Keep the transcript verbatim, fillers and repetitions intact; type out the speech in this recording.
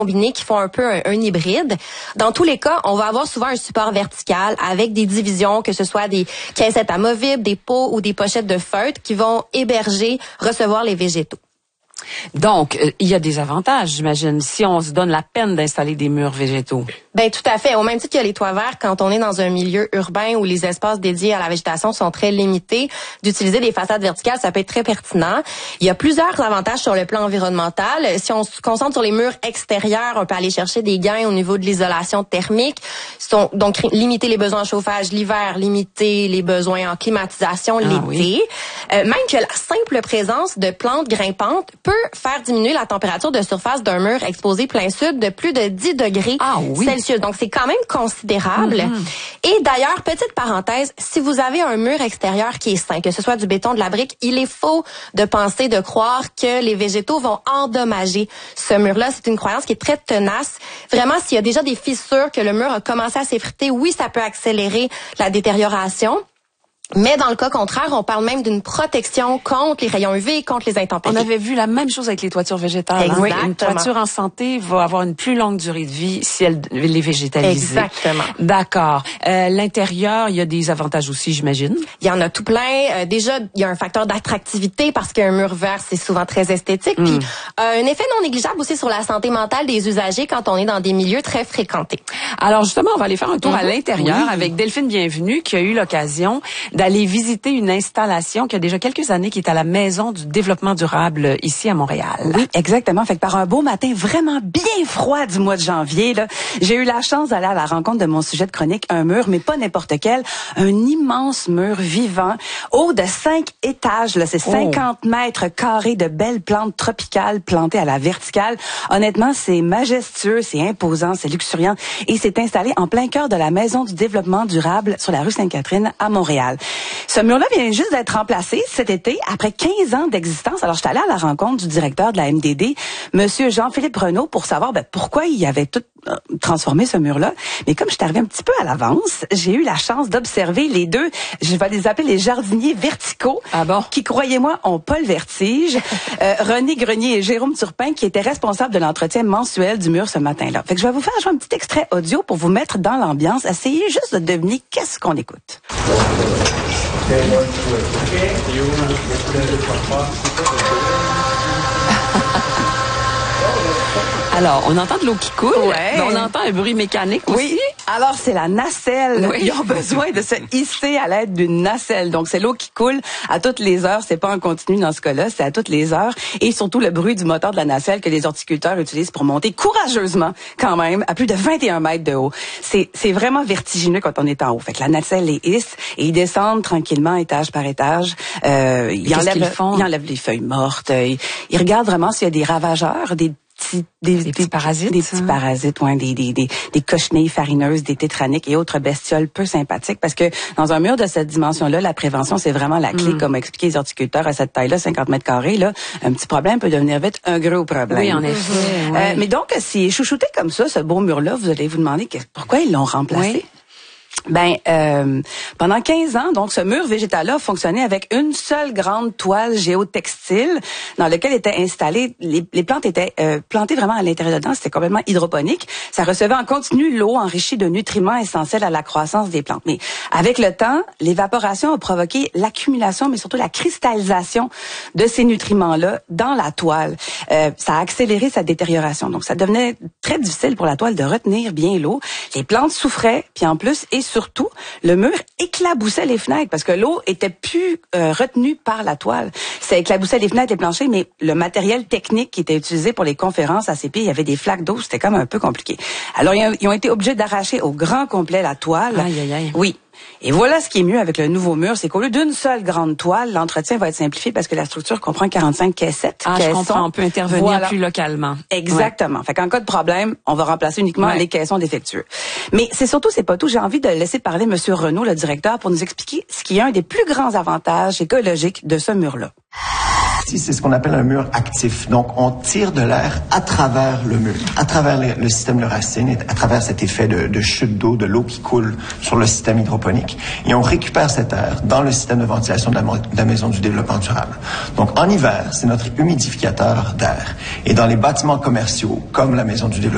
combinés qui font un peu un, un hybride. Dans tous les cas, on va avoir souvent un support vertical avec des divisions, que ce soit des caissettes amovibles, des pots ou des pochettes de feutre qui vont héberger, recevoir les végétaux. Donc, euh, il y a des avantages, j'imagine, si on se donne la peine d'installer des murs végétaux. Ben tout à fait. Au même titre qu'il y a les toits verts, quand on est dans un milieu urbain où les espaces dédiés à la végétation sont très limités, d'utiliser des façades verticales, ça peut être très pertinent. Il y a plusieurs avantages sur le plan environnemental. Si on se concentre sur les murs extérieurs, on peut aller chercher des gains au niveau de l'isolation thermique. Donc, limiter les besoins en chauffage l'hiver, limiter les besoins en climatisation ah, l'été. Oui. Euh, même que la simple présence de plantes grimpantes peut faire diminuer la température de surface d'un mur exposé plein sud de plus de dix degrés ah, oui. Celsius. Donc, c'est quand même considérable. Mm-hmm. Et d'ailleurs, petite parenthèse, si vous avez un mur extérieur qui est sain, que ce soit du béton, de la brique, il est faux de penser, de croire que les végétaux vont endommager ce mur-là. C'est une croyance qui est très tenace. Vraiment, s'il y a déjà des fissures, que le mur a commencé à s'effriter, oui, ça peut accélérer la détérioration. Mais dans le cas contraire, on parle même d'une protection contre les rayons U V, contre les intempéries. On avait vu la même chose avec les toitures végétales. Exactement. Hein? Une toiture en santé va avoir une plus longue durée de vie si elle, elle est végétalisée. Exactement. D'accord. Euh, l'intérieur, il y a des avantages aussi, j'imagine. Il y en a tout plein. Euh, déjà, il y a un facteur d'attractivité parce qu'un mur vert, c'est souvent très esthétique. Mm. Puis euh, un effet non négligeable aussi sur la santé mentale des usagers quand on est dans des milieux très fréquentés. Alors justement, on va aller faire un tour mm-hmm. à l'intérieur oui. avec Delphine Bienvenue qui a eu l'occasion d'aller visiter une installation qui a déjà quelques années qui est à la Maison du développement durable ici à Montréal. Oui, exactement. Fait que par un beau matin vraiment bien froid du mois de janvier, là, j'ai eu la chance d'aller à la rencontre de mon sujet de chronique, un mur, mais pas n'importe quel, un immense mur vivant, haut de cinq étages. Là, c'est cinquante oh. mètres carrés de belles plantes tropicales plantées à la verticale. Honnêtement, c'est majestueux, c'est imposant, c'est luxuriant et c'est installé en plein cœur de la Maison du développement durable sur la rue Sainte-Catherine à Montréal. Ce mur-là vient juste d'être remplacé cet été après quinze ans d'existence. Alors, je suis allée à la rencontre du directeur de la M D D, Monsieur Jean-Philippe Renaud, pour savoir ben, pourquoi il avait tout euh, transformé ce mur-là. Mais comme je suis arrivée un petit peu à l'avance, j'ai eu la chance d'observer les deux, je vais les appeler les jardiniers verticaux, ah bon? qui, croyez-moi, ont pas le vertige. Euh, René Grenier et Jérôme Turpin, qui étaient responsables de l'entretien mensuel du mur ce matin-là. Fait que je vais vous faire jouer un petit extrait audio pour vous mettre dans l'ambiance. Essayez juste de deviner qu'est-ce qu'on écoute. Alors, on entend de l'eau qui coule, ouais. mais on entend un bruit mécanique aussi. Oui, alors c'est la nacelle. Oui. Ils ont besoin de se hisser à l'aide d'une nacelle. Donc, c'est l'eau qui coule à toutes les heures. C'est pas en continu dans ce cas-là, c'est à toutes les heures. Et surtout le bruit du moteur de la nacelle que les horticulteurs utilisent pour monter courageusement, quand même, à plus de vingt et un mètres de haut. C'est, c'est vraiment vertigineux quand on est en haut. Fait que la nacelle les hisse et ils descendent tranquillement, étage par étage. Euh, ils, enlèvent, qu'ils font? ils enlèvent les feuilles mortes. Ils, ils regardent vraiment s'il y a des ravageurs, des Des, des, des petits parasites, des petits parasites, ouais, des des des des cochenilles farineuses, des tétraniques et autres bestioles peu sympathiques. Parce que dans un mur de cette dimension-là, la prévention c'est vraiment la clé, mm. comme expliqué les horticulteurs à cette taille-là, cinquante mètres carrés. Là, un petit problème peut devenir vite un gros problème. Oui, en effet. Euh, ouais. Mais donc, si chouchouté comme ça, ce beau mur-là, vous allez vous demander que, pourquoi ils l'ont remplacé. Oui. Ben, euh, pendant quinze ans, donc, ce mur végétal-là fonctionnait avec une seule grande toile géotextile dans laquelle étaient installées, les, les plantes étaient euh, plantées vraiment à l'intérieur dedans, c'était complètement hydroponique. Ça recevait en continu l'eau enrichie de nutriments essentiels à la croissance des plantes. Mais avec le temps, l'évaporation a provoqué l'accumulation, mais surtout la cristallisation de ces nutriments-là dans la toile. Euh, ça a accéléré sa détérioration. Donc, ça devenait très difficile pour la toile de retenir bien l'eau. Les plantes souffraient, puis en plus, et surtout, le mur éclaboussait les fenêtres parce que l'eau était plus euh, retenue par la toile. Ça éclaboussait les fenêtres, les planchers, mais le matériel technique qui était utilisé pour les conférences à C P, il y avait des flaques d'eau, c'était comme un peu compliqué. Alors, ils ont été obligés d'arracher au grand complet la toile. Aïe, aïe, aïe. Oui. Et voilà ce qui est mieux avec le nouveau mur, c'est qu'au lieu d'une seule grande toile, l'entretien va être simplifié parce que la structure comprend quarante-cinq caissettes. Ah, je comprends, on peut intervenir voilà. plus localement. Exactement. Ouais. Fait qu'en cas de problème, on va remplacer uniquement ouais. les caissons défectueux. Mais c'est surtout, c'est pas tout. J'ai envie de laisser parler Monsieur Renaud, le directeur, pour nous expliquer ce qui est un des plus grands avantages écologiques de ce mur-là. C'est ce qu'on appelle un mur actif. Donc, on tire de l'air à travers le mur, à travers le, le système de racines, à travers cet effet de, de chute d'eau, de l'eau qui coule sur le système hydroponique. Et on récupère cet air dans le système de ventilation de la, de la Maison du développement durable. Donc, en hiver, c'est notre humidificateur d'air. Et dans les bâtiments commerciaux, comme la Maison du développement